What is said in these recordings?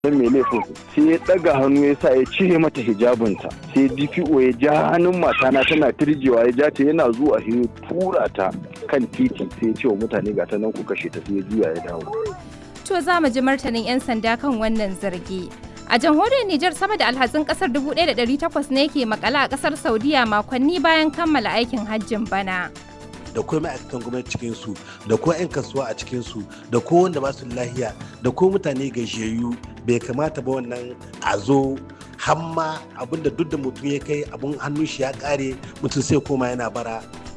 mai laifin sai ya ɗaga hannu ya sa ya cire mata hijabinta, sai DPO ya ja hannun matana tana tirjewa ya ja ta yana zuwa ya tura ta kan titi sai ya ce wa mutane ga ta nan ku kashe ta, sai ya juya ya dawo. To za mu ji martanin 'yan sanda kan wannan zargi. A jamhuriyar Nijar sama da alhazin kasar 1,800 ne ke makala a kasar Saudiya makonni bayan kammala aikin hajjin bana. Da kuma ma'aikatan gwamnati cikinsu, da kuma 'yan kasuwa a cikinsu, da ko wanda ba su lahiya, da ko mutane gajiyayyu, bai kamata ba wannan a zo hamma abinda duk da mutum ya kai abin hannun shi ya kare mutum sai koma yana bara.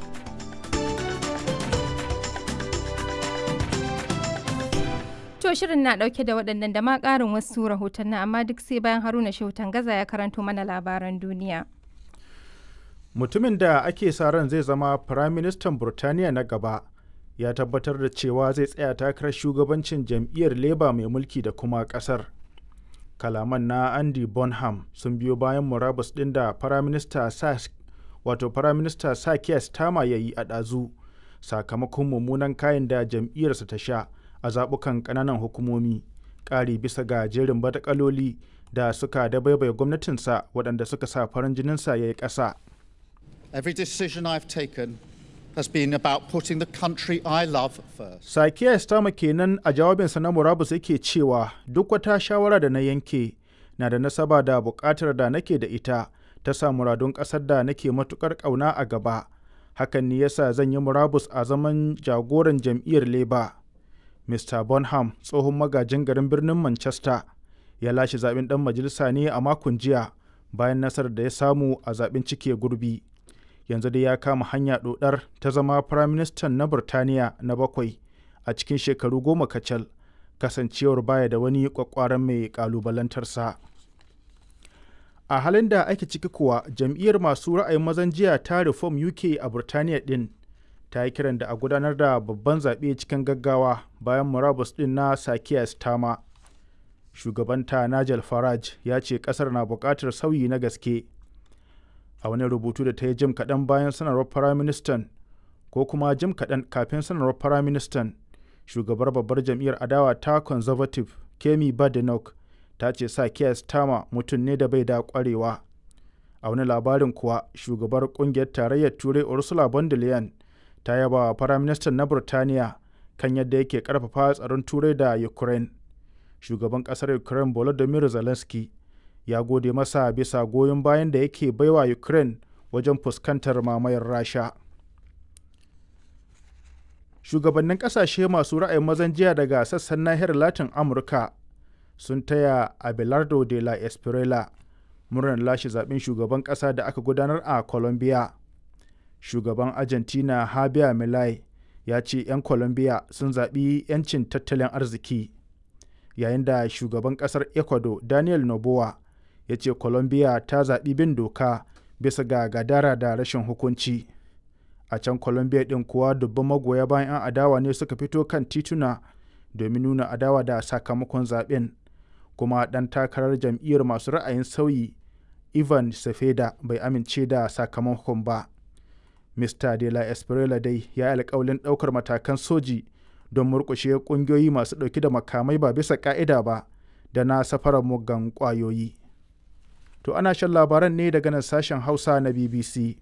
To shirin na dauke da waɗannan da ma ƙarin wasu rahotanni, amma duk sai bayan Haruna Shehu Tangaza ya karanto mana labaran duniya. Mutumin da ake sa ran zai zama Firaministan Burtaniya na gaba ya tabbatar da cewa zai tsaya takarar shugabancin jam'iyyar Labour mai mulki da kuma ƙasar. Kalaman na Andy Bonham sun biyo bayan murabus ɗin da Firaminista Sir Keir Starmer ya yi a ɗazu sakamakon mummunan kayan da jam'iyyarsa ta sha a zaɓukan ƙananan hukumomi, ƙari bisa ga jerin batakaloli da suka dabaibaye gwamnatinsa waɗanda suka sa farin jininsa ya yi ƙasa. Every decision I've taken has been about putting the country I love first. Sir Keir Starmer kenan a jawabinsa na murabus yake cewa duk wata shawara da na yanke na da nasaba da buƙatar da nake da ita ta sa muradun ƙasar da nake matuƙar ƙauna a gaba. Hakan ne yasa zan yi murabus a zaman jagoran jam'iyyar Labour. Mr. Bonham, tsohon magajin garin birnin Manchester, ya lashe zaɓen ɗan majalisa ne a makon jiya bayan nasarar da ya samu a zaɓen cike gurbi. Yanzu dai ya kama hanya ɗoɗar ta zama Firaministan na Burtaniya na 7 a cikin shekaru 10 kacal, kasancewar baya da wani ƙwaƙƙwaran mai ƙalubalantarsa. A halin da ake ciki kuwa, jam'iyyar masu ra'ayin mazan jiya ta Reform UK a Burtaniya ɗin ta yi kiran da a gudanar da babban zaɓe cikin gaggawa bayan murabus ɗin na Sir Keir Starmer. Shugabanta Nigel Farage ya ce ƙasar na buƙatar sauyi na gaske. A wani rubutu da ta yi jim kaɗan bayan sanarwar Firaministan, ko kuma jim kaɗan kafin sanarwar Firaministan, shugabar babbar jam'iyyar adawa ta Conservative Kemi Badenoch ta ce Sir Keir Starmer mutum ne da bai da ƙwarewa. A wani labarin kuwa, shugabar ƙungiyar tarayyar Turai Ursula von der Leyen ta yaba wa Firaministan na Burtaniya kan yadda yake ƙarfafa tsaron Turai da Ukraine. Shugaban ƙasar Ukraine Volodymyr Zelensky ya gode masa bisa goyon bayan da yake baiwa Ukraine wajen fuskantar mamayar Rasha. Shugabannin ƙasashe masu ra'ayin mazan jiya daga sassan nahiyar Latin Amurka sun taya Abelardo de la Espriella murnar lashe zaɓen shugaban ƙasa da aka gudanar a Colombia. Shugaban Argentina Javier Milei ya ce 'yan Colombia sun zaɓi 'yancin tattalin arziki, yayin da shugaban ƙasar Ecuador Daniel Noboa ya ce Colombia ta zaɓi bin doka bisa ga gadara da rashin hukunci. A can Colombia ɗin kuwa dubban magoya bayan 'yan adawa ne suka fito kan tituna domin nuna adawa da sakamakon zaɓen, kuma ɗan takarar jam'iyyar masu ra'ayin sauyi Ivan Cepeda bai amince da sakamakon ba. Mr. de la Espriella dai ya yi alƙawalin ɗaukar matakan soji don murƙushe ƙungiyoyi masu ɗauke da makamai ba bisa ƙa'ida ba da na safarar muggan ƙwayoyi. To ana shan labaran ne daga nan sashen Hausa na BBC.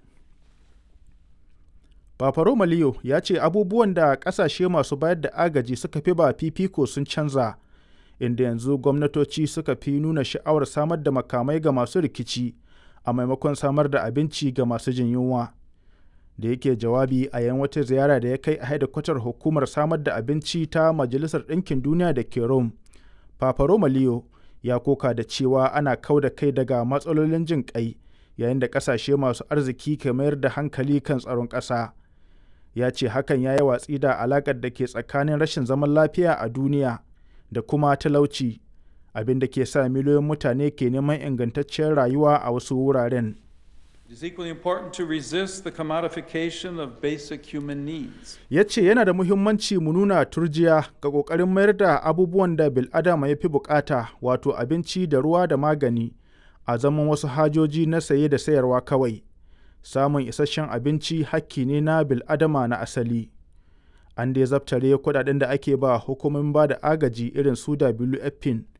Papa Roma Leo ya ce abubuwan da ƙasashe masu bayar da agaji suka fi ba fifiko sun canza, inda yanzu gwamnatoci suka fi nuna sha'awar samar da makamai ga masu rikici a maimakon samar da abinci ga masu jin yunwa. Da yake jawabi a yayin wata ziyara da ya kai a hedikwatar hukumar samar da abinci ta Majalisar Ɗinkin Duniya da ke Rome, Papa Roma Leo ya koka da cewa ana kau da kai daga matsalolin jin ƙai yayin da ƙasashe masu arziki ke mayar da hankali kan tsaron ƙasa. Ya ce hakan ya yi watsi da alaƙar da ke tsakanin rashin zaman lafiya a duniya da kuma talauci, abin da ke sa miliyoyin mutane ke neman ingantacciyar rayuwa a wasu wuraren. Ya ce yana da muhimmanci mu nuna turjiya ga ƙoƙarin mayar da abubuwan da bil'adama ya fi bukata, wato abinci da ruwa da magani, a zaman wasu hajoji na saye da sayarwa kawai. Samun isasshen abinci hakki ne na bil'adama na asali. An dai zabtare kuɗaɗen da ake ba hukumomin ba da agaji irin su WFP